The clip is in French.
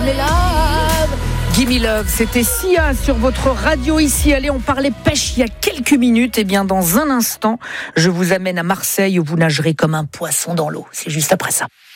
me love. Gimme Love, c'était Sia sur votre radio ici. Allez, on parlait pêche il y a quelques minutes. Eh bien, dans un instant, je vous amène à Marseille où vous nagerez comme un poisson dans l'eau. C'est juste après ça.